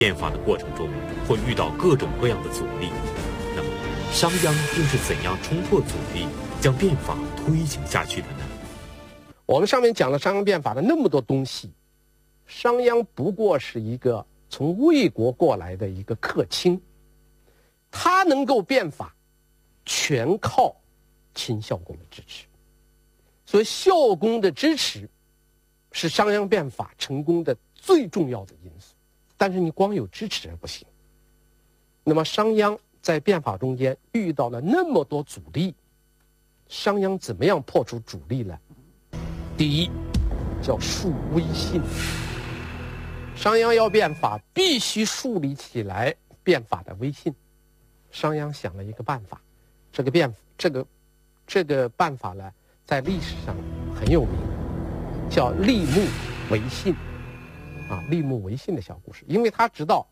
变法的过程中会遇到各种各样的阻力，那么商鞅又是怎样冲破阻力，将变法推行下去的呢？ 我们上面讲了商鞅变法的那么多东西，商鞅不过是一个从魏国过来的一个客卿，他能够变法，全靠秦孝公的支持。所以孝公的支持是商鞅变法成功的最重要的因素。但是你光有支持不行。那么商鞅在变法中间遇到了那么多阻力，商鞅怎么样破除阻力呢？第一，叫树威信。商鞅要变法，必须树立起来变法的威信。商鞅想了一个办法，这个办法呢，在历史上很有名，叫立木为信。立木为信的小故事，因为他知道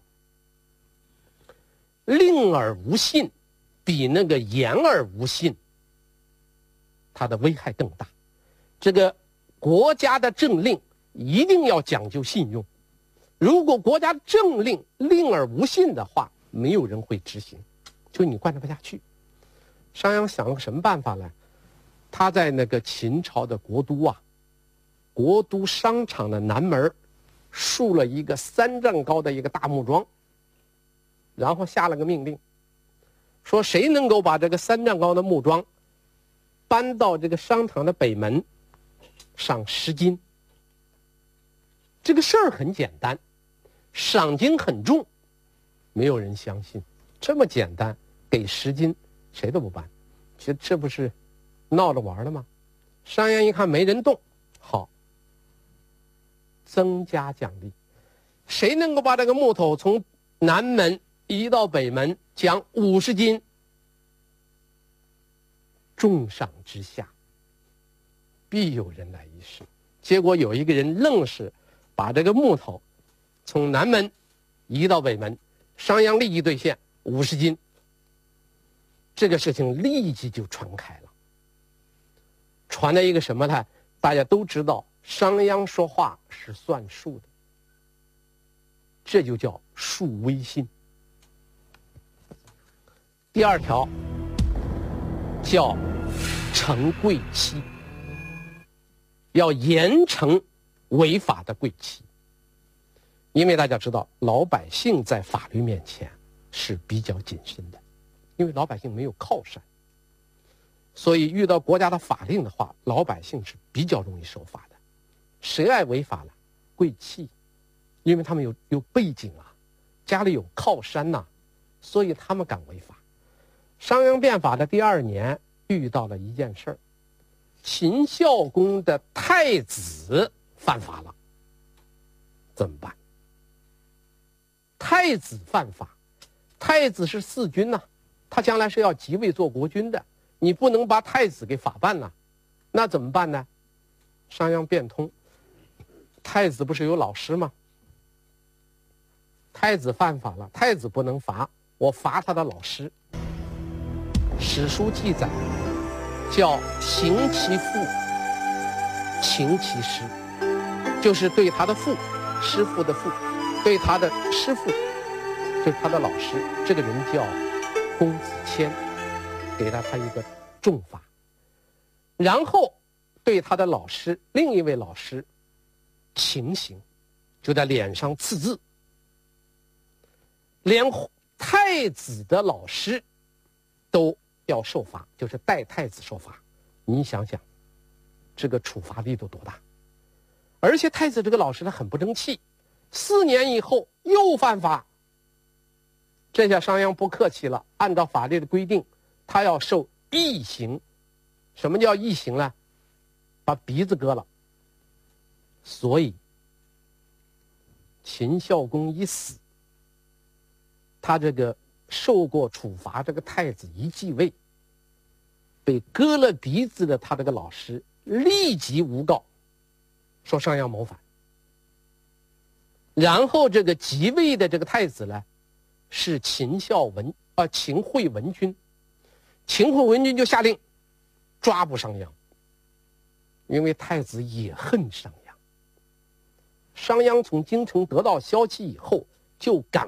令而无信比那个言而无信它的危害更大。这个国家的政令一定要讲究信用，如果国家政令令而无信的话，没有人会执行，就你贯彻不下去。商鞅想了个什么办法呢？他在那个秦朝的国都商场的南门竖了一个3丈高的一个大木桩，然后下了个命令，说谁能够把这个3丈高的木桩搬到这个商场的北门，赏10斤。这个事儿很简单，赏金很重，没有人相信。这么简单，给10斤，谁都不搬。其实这不是闹着玩的吗？商鞅一看没人动，好，增加奖励，谁能够把这个木头从南门移到北门，奖50斤。重赏之下，必有人来一试。结果有一个人愣是把这个木头从南门移到北门，商鞅立即兑现50斤。这个事情立即就传开了，传了一个什么呢？大家都知道商鞅说话是算数的，这就叫树威信。第二条叫惩贵戚，要严惩违法的贵戚。因为大家知道老百姓在法律面前是比较谨慎的，因为老百姓没有靠山，所以遇到国家的法令的话，老百姓是比较容易守法的。谁爱违法了？贵戚，因为他们有背景啊，家里有靠山呐，所以他们敢违法。商鞅变法的第2年遇到了一件事儿，秦孝公的太子犯法了，怎么办？太子犯法，太子是4君呐，他将来是要即位做国君的，你不能把太子给法办了，那怎么办呢？商鞅变通，太子不是有老师吗？太子犯法了，太子不能罚，我罚他的老师。史书记载叫刑其父，请其师，就是对他的父，师父的父，对他的师父，就是他的老师，这个人叫公子骞，给了他一个重罚。然后对他的老师，另一位老师情刑，就在脸上刺字。连太子的老师都要受罚，就是代太子受罚。你想想这个处罚力度多大。而且太子这个老师他很不争气，4年以后又犯法。这下商鞅不客气了，按照法律的规定，他要受缢刑。什么叫缢刑呢？把鼻子割了。所以秦孝公一死，他这个受过处罚这个太子一继位，被割了鼻子的他这个老师立即诬告，说商鞅谋反。然后这个即位的这个太子呢，是秦惠文君。秦惠文君就下令抓捕商鞅，因为太子也恨商鞅。商鞅从京城得到消息以后， 就赶